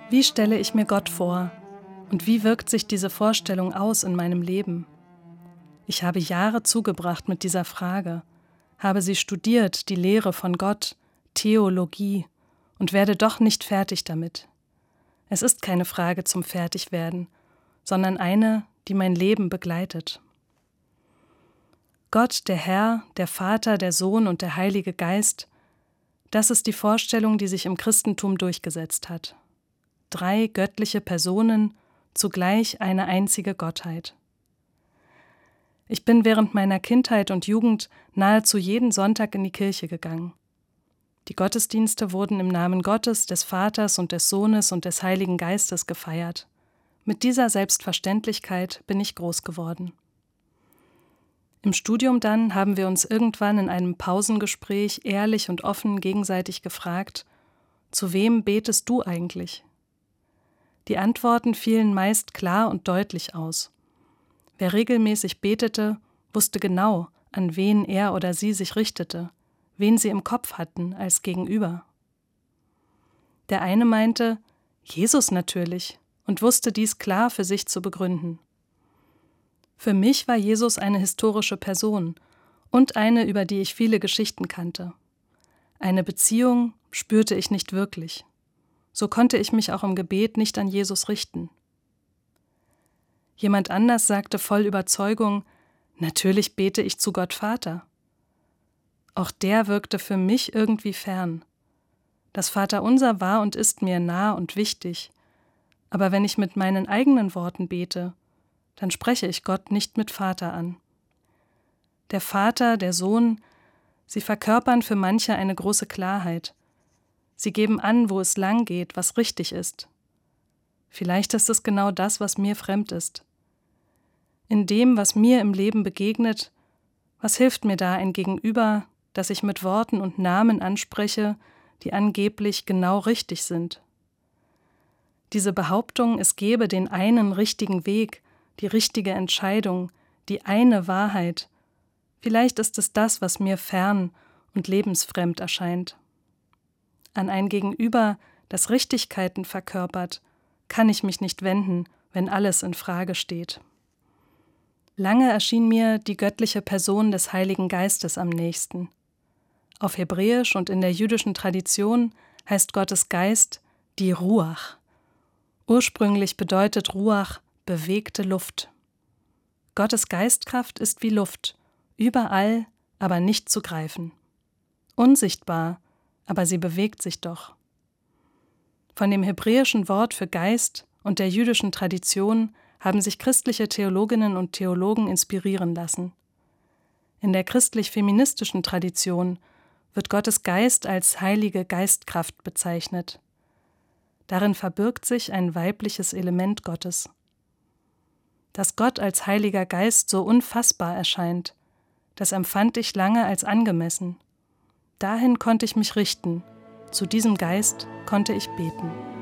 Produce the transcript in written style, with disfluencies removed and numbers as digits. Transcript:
Wie stelle ich mir Gott vor und wie wirkt sich diese Vorstellung aus in meinem Leben? Ich habe Jahre zugebracht mit dieser Frage, habe sie studiert, die Lehre von Gott, Theologie, und werde doch nicht fertig damit. Es ist keine Frage zum Fertigwerden, sondern eine, die mein Leben begleitet. Gott, der Herr, der Vater, der Sohn und der Heilige Geist, das ist die Vorstellung, die sich im Christentum durchgesetzt hat. 3 göttliche Personen, zugleich eine einzige Gottheit. Ich bin während meiner Kindheit und Jugend nahezu jeden Sonntag in die Kirche gegangen. Die Gottesdienste wurden im Namen Gottes, des Vaters und des Sohnes und des Heiligen Geistes gefeiert. Mit dieser Selbstverständlichkeit bin ich groß geworden. Im Studium dann haben wir uns irgendwann in einem Pausengespräch ehrlich und offen gegenseitig gefragt, zu wem betest du eigentlich? Die Antworten fielen meist klar und deutlich aus. Wer regelmäßig betete, wusste genau, an wen er oder sie sich richtete, wen sie im Kopf hatten als Gegenüber. Der eine meinte, Jesus natürlich, und wusste dies klar für sich zu begründen. Für mich war Jesus eine historische Person und eine, über die ich viele Geschichten kannte. Eine Beziehung spürte ich nicht wirklich. So konnte ich mich auch im Gebet nicht an Jesus richten. Jemand anders sagte voll Überzeugung, natürlich bete ich zu Gott Vater. Auch der wirkte für mich irgendwie fern. Das Vaterunser war und ist mir nah und wichtig, aber wenn ich mit meinen eigenen Worten bete, dann spreche ich Gott nicht mit Vater an. Der Vater, der Sohn, sie verkörpern für manche eine große Klarheit. Sie geben an, wo es lang geht, was richtig ist. Vielleicht ist es genau das, was mir fremd ist. In dem, was mir im Leben begegnet, was hilft mir da ein Gegenüber, das ich mit Worten und Namen anspreche, die angeblich genau richtig sind? Diese Behauptung, es gebe den einen richtigen Weg, die richtige Entscheidung, die eine Wahrheit, vielleicht ist es das, was mir fern und lebensfremd erscheint. An ein Gegenüber, das Richtigkeiten verkörpert, kann ich mich nicht wenden, wenn alles in Frage steht. Lange erschien mir die göttliche Person des Heiligen Geistes am nächsten. Auf Hebräisch und in der jüdischen Tradition heißt Gottes Geist die Ruach. Ursprünglich bedeutet Ruach bewegte Luft. Gottes Geistkraft ist wie Luft, überall, aber nicht zu greifen. Unsichtbar, aber sie bewegt sich doch. Von dem hebräischen Wort für Geist und der jüdischen Tradition haben sich christliche Theologinnen und Theologen inspirieren lassen. In der christlich-feministischen Tradition wird Gottes Geist als heilige Geistkraft bezeichnet. Darin verbirgt sich ein weibliches Element Gottes. Dass Gott als Heiliger Geist so unfassbar erscheint, das empfand ich lange als angemessen. Dahin konnte ich mich richten, zu diesem Geist konnte ich beten.